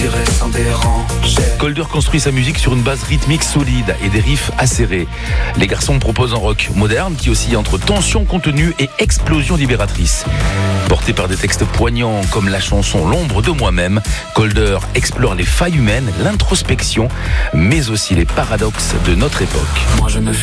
tirer sans déranger. Colder construit sa musique sur une base rythmique solide et des riffs acérés. Les garçons proposent un rock moderne qui oscille entre tension contenue et explosion libératrice. Porté par des textes poignants comme la chanson L'ombre de moi-même, Colder explore les failles humaines, l'introspection, mais aussi les paradoxes de notre époque. Moi je me